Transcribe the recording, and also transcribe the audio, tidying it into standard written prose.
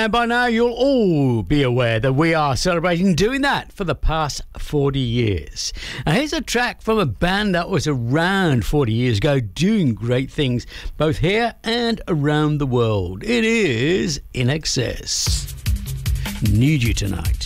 And by now you'll all be aware that we are celebrating doing that for the past 40 years. Now here's a track from a band that was around 40 years ago doing great things both here and around the world. It is In Excess. Need You Tonight.